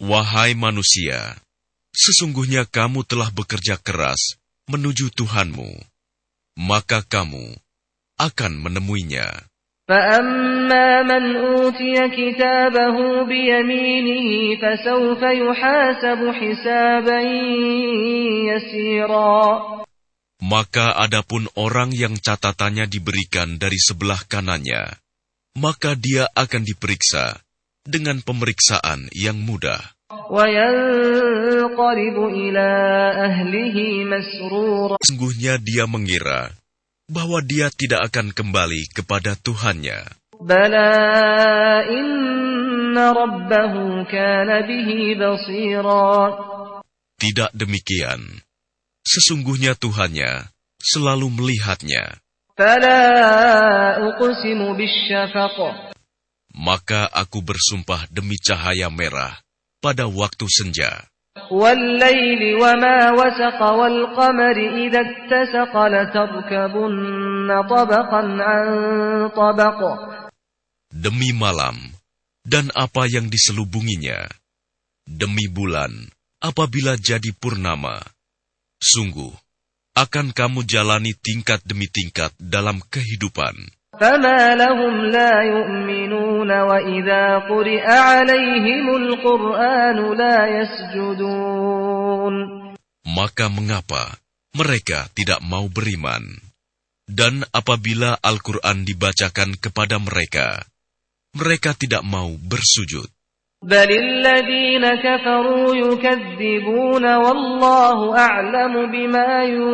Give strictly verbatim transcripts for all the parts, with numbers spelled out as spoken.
Wahai manusia, sesungguhnya kamu telah bekerja keras menuju Tuhanmu, maka kamu akan menemuinya. فَأَمَّا مَنْ أُوتِيَ كِتَابَهُ بِيَمِينِهِ فَسَوْفَ يُحَاسَبُ حِسَابًا يَسِيرًا. Maka adapun orang yang catatannya diberikan dari sebelah kanannya, maka dia akan diperiksa dengan pemeriksaan yang mudah. وَيَنْقَلِبُ إِلَى أَهْلِهِ مَسْرُورًا. Sungguhnya dia mengira bahwa dia tidak akan kembali kepada Tuhannya. بَلَى إِنَّ رَبَّهُ كَانَ بِهِ بَصِيرًا. Tidak demikian. Sesungguhnya Tuhannya selalu melihatnya. فَلَا أُقْسِمُ بِالشَّفَقِ. Maka aku bersumpah demi cahaya merah pada waktu senja. وَاللَّيْلِ وَمَا وَسَقَ وَالْقَمَرِ إِذَا اتَّسَقَ لَتَرْكَبُنَّ طَبَقًا عَنْ طَبَقٍ. Demi malam dan apa yang diselubunginya. Demi bulan apabila jadi purnama. Sungguh, akan kamu jalani tingkat demi tingkat dalam kehidupan. فَمَا لَهُمْ لَا يُؤْمِنُونَ وَإِذَا قُرِئَ عَلَيْهِمُ الْقُرْآنُ لَا يَسْجُدُونَ. Maka mengapa mereka tidak mau beriman? Dan apabila Al-Quran dibacakan kepada mereka, mereka tidak mau bersujud. بَلِ الَّذِينَ كَفَرُوا يُكَذِّبُونَ وَاللَّهُ أَعْلَمُ بِمَا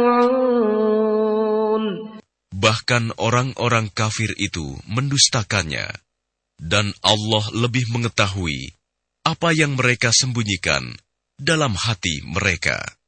يُوعُونَ. Bahkan orang-orang kafir itu mendustakannya, dan Allah lebih mengetahui apa yang mereka sembunyikan dalam hati mereka.